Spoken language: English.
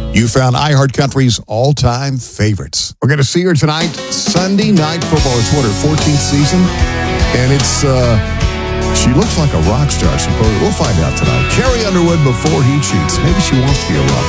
You found iHeartCountry's all-time favorites. We're going to see her tonight, Sunday Night Football. It's what, her 14th season? And it's, she looks like a rock star, supposedly. We'll find out tonight. Carrie Underwood before he cheats. Maybe she wants to be a rock